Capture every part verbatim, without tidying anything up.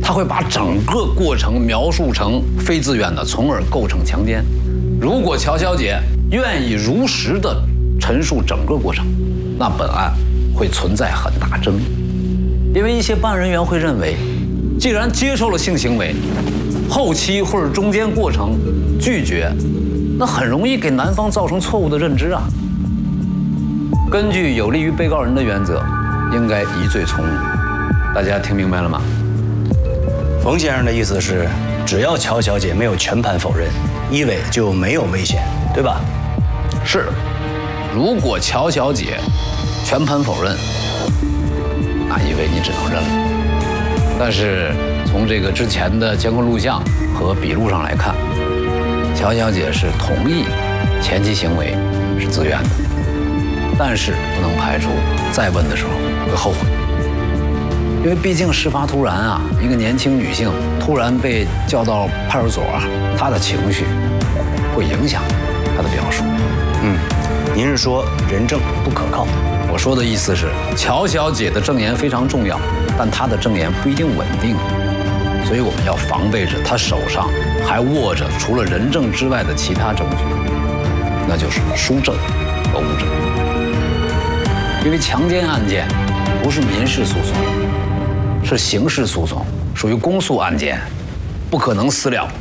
他会把整个过程描述成非自愿的，从而构成强奸。如果乔小姐愿意如实的陈述整个过程，那本案会存在很大争议，因为一些办案人员会认为，既然接受了性行为，后期或者中间过程拒绝，那很容易给男方造成错误的认知啊。根据有利于被告人的原则，应该疑罪从无。大家听明白了吗？ 冯先生的意思是，只要乔小姐没有全盘否认，一伟就没有危险，对吧？ 是。如果乔小姐全盘否认，那一伟你只能认了。但是从这个之前的监控录像和笔录上来看，乔小姐是同意前期行为是自愿的，但是不能排除再问的时候会后悔，因为毕竟事发突然啊，一个年轻女性突然被叫到派出所啊，她的情绪会影响她的表述。 嗯，您是说人证不可靠？ 我说的意思是，乔小姐的证言非常重要，但她的证言不一定稳定，所以我们要防备着她手上还握着除了人证之外的其他证据，那就是书证和物证。因为强奸案件不是民事诉讼，是刑事诉讼，属于公诉案件，不可能私了。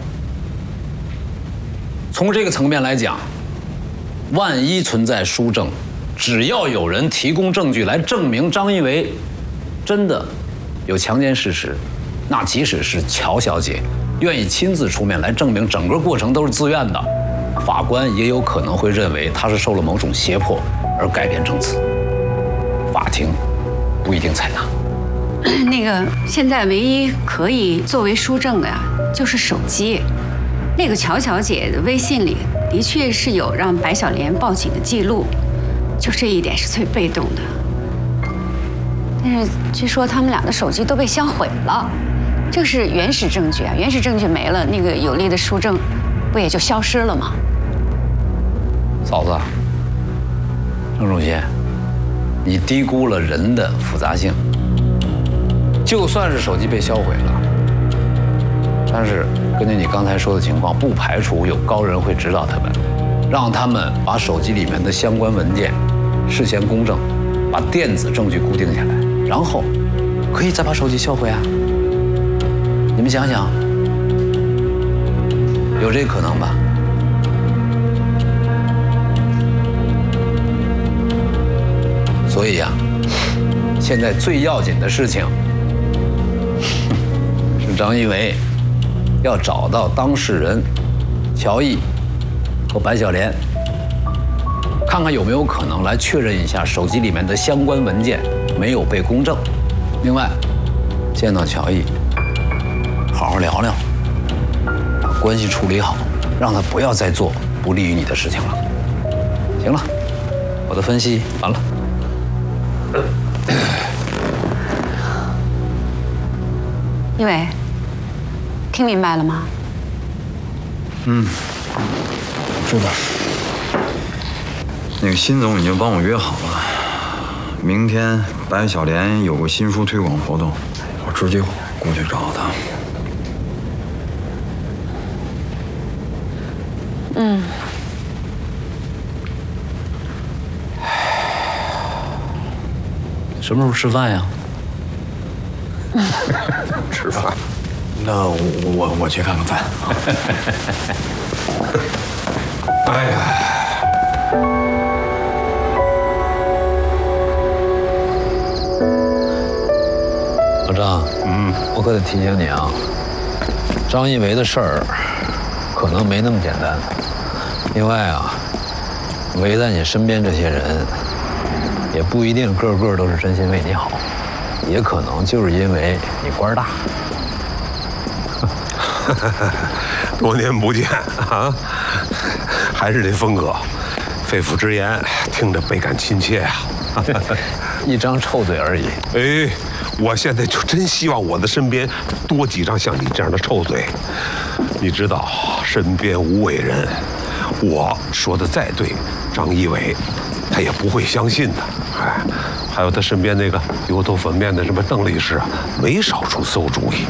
从这个层面来讲，万一存在书证，只要有人提供证据来证明张一维真的有强奸事实，那即使是乔小姐愿意亲自出面来证明整个过程都是自愿的，法官也有可能会认为她是受了某种胁迫而改变证词，法庭不一定采纳。 那个现在唯一可以作为书证的呀，就是手机。那个乔小姐的微信里的确是有让白小莲报警的记录，就这一点是最被动的。但是据说他们俩的手机都被销毁了，这是原始证据啊，原始证据没了，那个有力的书证不也就消失了吗？ 嫂子，郑主席，你低估了人的复杂性。就算是手机被销毁了，但是根据你刚才说的情况，不排除有高人会指导他们，让他们把手机里面的相关文件事先公证，把电子证据固定下来，然后可以再把手机销毁啊。你们想想，有这可能吧？所以呀、啊，现在最要紧的事情是张一维要找到当事人乔毅和白小莲，看看有没有可能来确认一下手机里面的相关文件没有被公证。另外，见到乔毅，好好聊聊，把关系处理好，让他不要再做不利于你的事情了。行了，我的分析完了。 一伟，听明白了吗？ 嗯，知道。那个辛总已经帮我约好了，明天白小莲有个新书推广活动，我直接过去找他。 嗯。 什么时候吃饭呀？ 吃饭。那我我我去看看饭。哎呀， 老张，嗯，我可得提醒你啊，张一维的事儿可能没那么简单。另外啊，围在你身边这些人，也不一定个个都是真心为你好，也可能就是因为你官大。 多年不见啊，还是这风格，肺腑之言，听着倍感亲切呀、啊。 一张臭嘴而已。 哎，我现在就真希望我的身边多几张像你这样的臭嘴。你知道，身边无伟人，我说的再对，张一伟他也不会相信的。哎，还有他身边那个油头粉面的什么邓律师啊，没少出馊主意。